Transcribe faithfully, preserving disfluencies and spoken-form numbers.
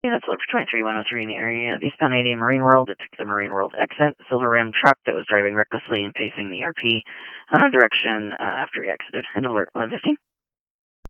That's Look for twenty-three one oh three in the area of eastbound eighty in Marine World. It took the Marine World exit. Silver rim truck that was driving recklessly and pacing the E R P uh, direction uh, after he exited. And alert one fifteen.